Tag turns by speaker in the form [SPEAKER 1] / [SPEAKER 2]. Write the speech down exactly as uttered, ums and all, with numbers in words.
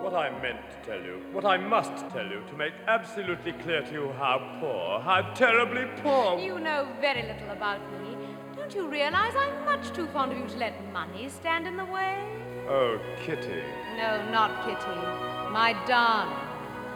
[SPEAKER 1] what I meant to tell you, what I must tell you, to make absolutely clear to you how poor, how terribly poor...
[SPEAKER 2] You know very little about me. Don't you realize I'm much too fond of you to let money stand in the way?
[SPEAKER 1] Oh, Kitty.
[SPEAKER 2] No, not Kitty. My darling.